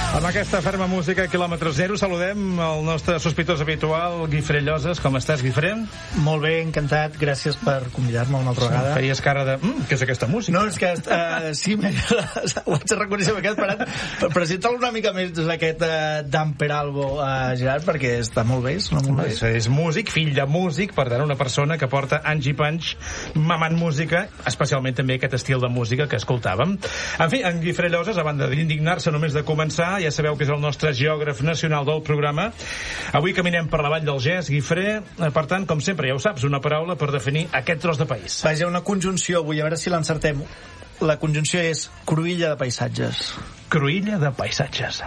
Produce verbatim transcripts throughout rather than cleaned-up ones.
Amb aquesta ferma música a quilòmetre zero saludem el nostre sospitós habitual, Guifré Lloses. Com estàs, Guifré? Molt bé, encantat. Gràcies per convidar-me una altra sí, vegada. Feies cara de... Mm, què és aquesta música? No, és que uh, sí, ho haig de reconèixer, m'he quedat parat per presentar-lo una mica més d'aquest uh, Dan Peralbo a uh, Gerard, perquè està molt bé, sona molt bé. És, és músic, fill de músic, per tant, una persona que porta anys i panys mamant música, especialment també aquest estil de música que escoltàvem. En fi, en Guifré Lloses, a banda d'indignar-se només de començar, ja sabeu que és el nostre geògraf nacional del programa. Avui caminem per la Vall del Gès, Guifré. Per tant, com sempre, ja ho saps, una paraula per definir aquest tros de país. Vaja, una conjunció avui, a veure si l'encertem. La conjunció és cruïlla de paisatges. Cruïlla de paisatges.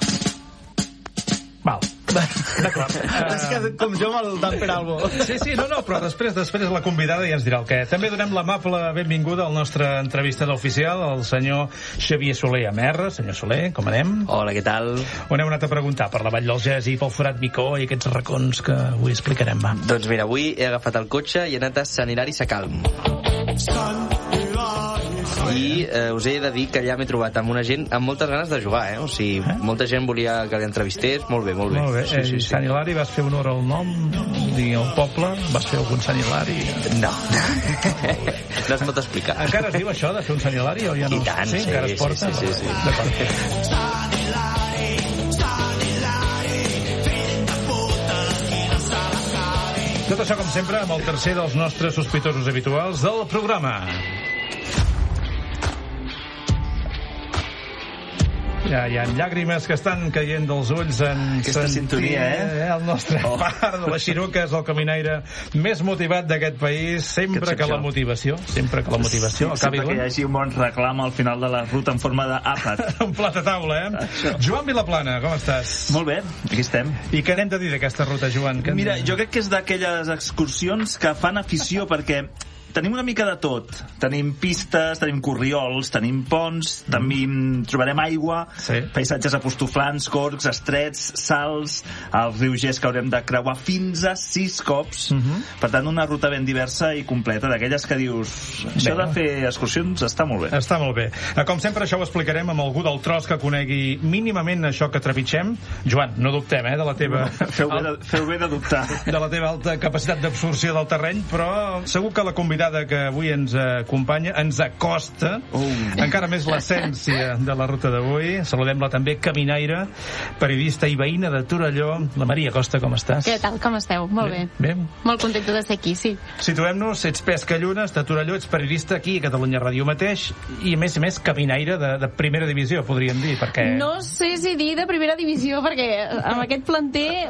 Val. D'acord. Uh... És que com jo amb el Dan Peralbo. Sí, sí, no, no, però després després la convidada ja ens dirà el què. També donem l'amable benvinguda al nostre entrevista oficial, el senyor Xavier Soler Amerra. Senyor Soler, com anem? Hola, què tal? On heu anat a preguntar? Per la Vall del Gès i pel Forat Micó i aquests racons que avui explicarem, va. Doncs mira, avui he agafat el cotxe i he anat a Sant Hilari Sacalm. I eh, us he de dir que allà m'he trobat amb una gent amb moltes ganes de jugar, eh? O sigui, eh? molta gent volia que l'entrevistés. Molt bé, molt bé. Molt bé. Sí, sí, sí. Sant Hilari, vas fer honor al nom i al poble? Vas fer algun Sant Hilari? No. No es pot explicar. Encara es diu això de fer un Sant Hilari o ja no? I tant, sí, sí, encara es porta? Sí, sí, sí, sí. D'acord. Tot això, com sempre, amb el tercer dels nostres sospitosos habituals del programa. Ja hi ha llàgrimes que estan caient dels ulls en aquesta sentir, sintonia, eh? El nostre oh. part de la Xiruca és el caminaire més motivat d'aquest país, sempre que la motivació, sempre que la motivació sí, acabi sempre que hi hagi un bon reclam al final de la ruta en forma d'àpat. Un plat a taula, eh? Això. Joan Vilaplana, com estàs? Molt bé, aquí estem. I què n'hem de dir d'aquesta ruta, Joan? Que Mira, jo crec que és d'aquelles excursions que fan afició perquè tenim una mica de tot. Tenim pistes, tenim corriols, tenim ponts, mm. també trobarem aigua, sí. paisatges apostoflants, corcs, estrets, salts, el riu Gès que haurem de creuar fins a sis cops. Mm -hmm. Per tant, una ruta ben diversa i completa, d'aquelles que dius, això bé. de fer excursions està molt bé. Està molt bé. Com sempre, això ho explicarem amb algú del tros que conegui mínimament això que trepitgem. Joan, no dubtem, eh, de la teva... No, feu, bé de, feu bé de dubtar. De la teva alta capacitat d'absorció del terreny, però segur que la convidada que avui ens acompanya ens acosta uh. encara més l'essència de la ruta d'avui. Saludem-la també, caminaire, periodista i veïna de Torelló, la Maria Costa. Com estàs? Què tal, com esteu? Molt bé, bé. bé. Molt contenta de ser aquí, sí. Situem-nos, ets Pescallunes de Torelló, ets periodista aquí a Catalunya Ràdio mateix i a més a més caminaire de, de primera divisió, podríem dir, perquè... No sé si dir de primera divisió, perquè amb aquest planter...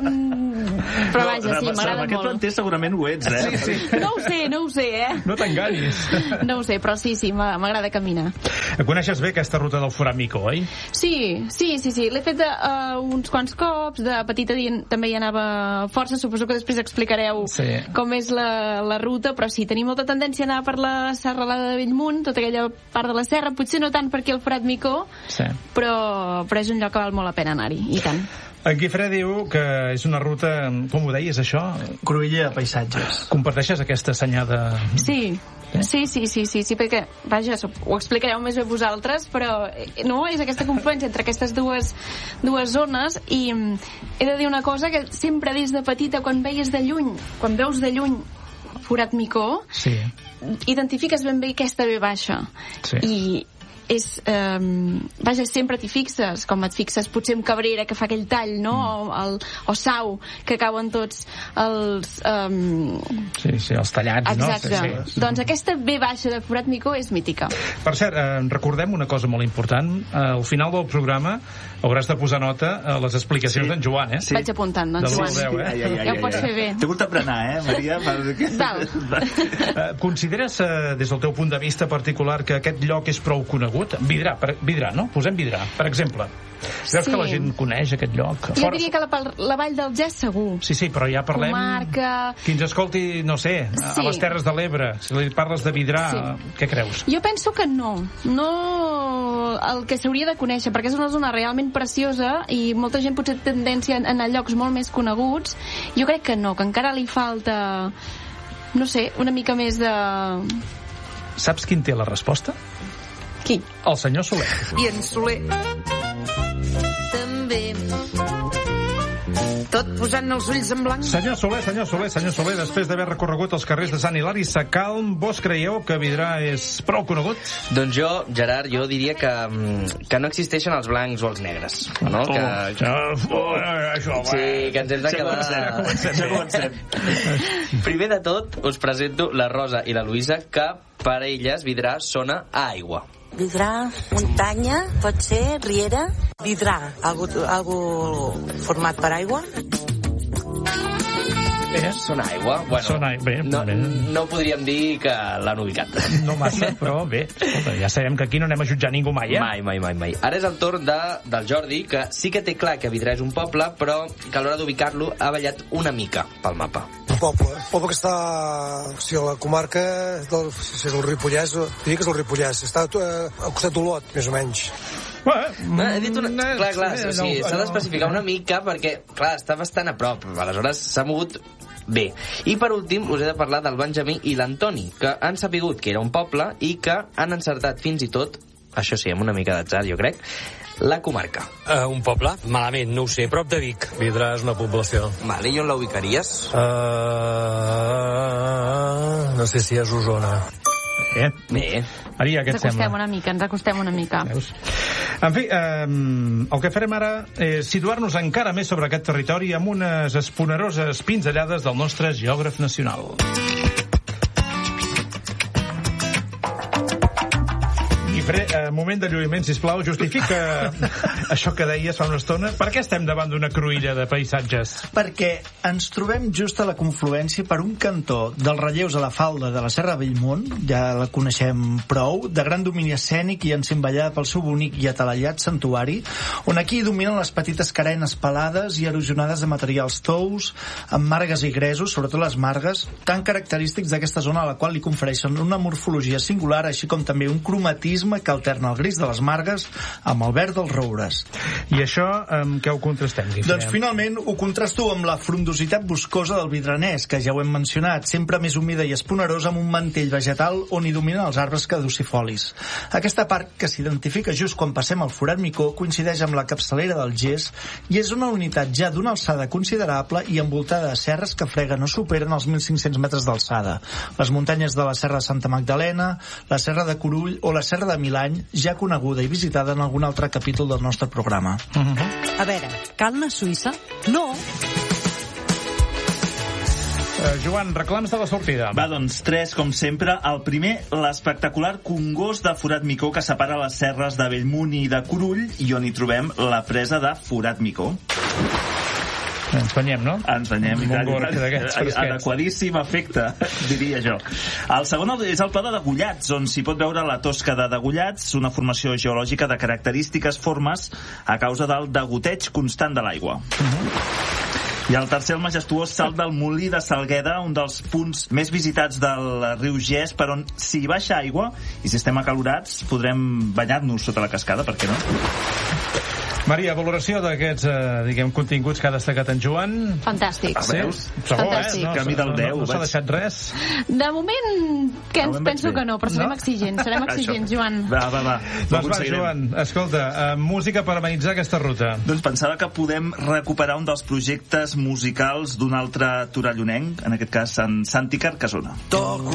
Però no, vaja, sí, m'agrada molt. Amb aquest planter segurament ho ets, eh? Sí, sí. No ho sé, no ho sé, eh? No t'enganyis. No ho sé, però sí, sí, m'agrada caminar. Coneixes bé aquesta ruta del Forat Micó, oi? Sí, sí, sí, sí. L'he fet uh, uns quants cops, de petita també hi anava força, suposo que després explicareu sí. com és la, la ruta, però sí, tenim molta tendència a anar per la serralada de Bellmunt, tota aquella part de la serra, potser no tant per aquí al Forat Micó, sí. però, però és un lloc que val molt la pena anar-hi, i tant. En Guifré diu que és una ruta, com ho deies, això? Cruïlla de paisatges. Comparteixes aquesta senyada? Sí, sí, sí, sí, sí, sí, perquè, vaja, ho explicareu més bé vosaltres, però no, és aquesta confluència entre aquestes dues, dues zones, i he de dir una cosa, que sempre des de petita, quan veies de lluny, quan veus de lluny Forat Micó, sí. identifiques ben bé aquesta ve baixa. Sí. I és, um, vaja, sempre t'hi fixes, com et fixes potser en Cabrera, que fa aquell tall, no? Mm. O, el, o Sau, que cauen tots els... Um... Sí, sí, els tallats, exacte. no? Sí, sí. Doncs aquesta ve baixa de Forat Micó és mítica. Per cert, eh, recordem una cosa molt important. Eh, al final del programa hauràs de posar nota a les explicacions sí. d'en Joan, eh? Sí. Vaig apuntant, doncs, Joan. Veu, eh? Ai, ai, ai, ja ho pots fer bé. T'he hagut d'aprenar, eh, Maria? Val. Eh, consideres, eh, des del teu punt de vista particular, que aquest lloc és prou conegut? Vidrà, per, Vidrà, no? Posem Vidrà, per exemple. Veus sí. que la gent coneix aquest lloc? Jo diria que la, la Vall del Gès segur. Sí, sí, però ja parlem... Comarca... Qui ens escolti, no sé, sí. a les Terres de l'Ebre, si li parles de Vidrà, sí. què creus? Jo penso que no. No el que s'hauria de conèixer, perquè és una zona realment preciosa i molta gent potser té tendència a anar a llocs molt més coneguts. Jo crec que no, que encara li falta, no sé, una mica més de... Saps quin té la resposta? Qui? El senyor Soler. I en Soler també. Tot posant els ulls en blanc. Senyor Soler, senyor Soler, senyor Soler, després d'haver recorregut els carrers de Sant Hilari Sacalm, vos creieu que Vidrà és prou conegut? Doncs jo, Gerard, jo diria que, que no existeixen els blancs o els negres, no? Que... Oh, oh, això, sí, que ens hem de quedar... Ja comencem, ja comencem. Primer de tot, us presento la Rosa i la Luïsa, que per a elles Vidrà sona a aigua. Vidrà, muntanya, pot ser, riera. Vidrà, algo, algo format per aigua. Eh? Sona aigua. Bueno, Sona, bé, no, bé. no podríem dir que l'han ubicat. No massa, però bé. Escolta, ja sabem que aquí no anem a jutjar ningú mai, eh? Mai, mai, mai, mai. Ara és el torn de, del Jordi, que sí que té clar que Vidrà és un poble, però que a l'hora d'ubicar-lo ha ballat una mica pel mapa. Un poble, un poble que està o sigui, a la comarca del, si és el Ripollès, diria que és el Ripollès, està eh, al costat d'Olot, més o menys. No, he dit una... Clar, clar, o sigui, s'ha d'especificar una mica perquè, clar, està bastant a prop. Aleshores, s'ha mogut bé. I per últim, us he de parlar del Benjamí i l'Antoni, que han sapigut que era un poble i que han encertat fins i tot, això sí, amb una mica d'atzar, jo crec, la comarca. Uh, un poble? Malament, no ho sé. Prop de Vic. Vidrà és una població. Vale, i on la ubicaries? Uh, no sé si és Osona. Bé. Bé. Maria, què et ens acostem sembla? una mica, ens acostem una mica. Veus? En fi, eh, el que farem ara és situar-nos encara més sobre aquest territori amb unes esponeroses pinzellades del nostre geògraf nacional. Guifré, eh, moment de lluïment, sisplau, justifica això que deies fa una estona. Per què estem davant d'una cruïlla de paisatges? Perquè ens trobem just a la confluència per un cantó dels relleus a la falda de la Serra Bellmunt, ja la coneixem prou, de gran domini escènic i encimbellada pel seu bonic i atalallat santuari, on aquí dominen les petites carenes pelades i erosionades de materials tous, amb margues i gresos, sobretot les margues, tan característics d'aquesta zona a la qual li confereixen una morfologia singular, així com també un cromatisme que alterna el gris de les margues amb el verd dels roures. I això amb què ho contrastem, Guifré? Doncs finalment ho contrasto amb la frondositat boscosa del Vidranès, que ja ho hem mencionat, sempre més humida i esponerosa amb un mantell vegetal on hi dominen els arbres caducifolis. Aquesta part, que s'identifica just quan passem al Forat Micó, coincideix amb la capçalera del Gés i és una unitat ja d'una alçada considerable i envoltada de serres que freguen o superen els mil cinc-cents metres d'alçada. Les muntanyes de la Serra de Santa Magdalena, la Serra de Curull o la Serra de Milany, ja coneguda i visitada en algun altre capítol del nostre programa. A veure, cal anar a Suïssa? No. Uh, Joan, reclams de la sortida. Va, doncs, tres, com sempre. El primer, l'espectacular congost de Forat Micó que separa les serres de Bellmunt i de Curull i on hi trobem la presa de Forat Micó. Ens banyem, no? Ens banyem. Un gorg d'aquests fresquets. Adequadíssim efecte, diria jo. El segon és el pla de Degollats, on s'hi pot veure la tosca de Degollats, una formació geològica de característiques formes a causa del degoteig constant de l'aigua. I el tercer, el majestuós salt del Molí de Salgueda, un dels punts més visitats del riu Gés, per on, si hi baixa aigua, i si estem acalorats, podrem banyar-nos sota la cascada, per què no? Maria, valoració d'aquests, eh, diguem, continguts que ha destacat en Joan. Fantàstic. Sí? Segur, Fantàstic. eh? No, Camí del no, deu, no, no s'ha vaig. deixat res. De moment, que ens moment penso vaig bé. que no, però serem No? exigents, serem exigents, Joan. Va, va, va. Doncs va, Joan, escolta, eh, música per amenitzar aquesta ruta. Doncs pensava que podem recuperar un dels projectes musicals d'un altre torellonenc, en aquest cas en Santi Carcasona. Toco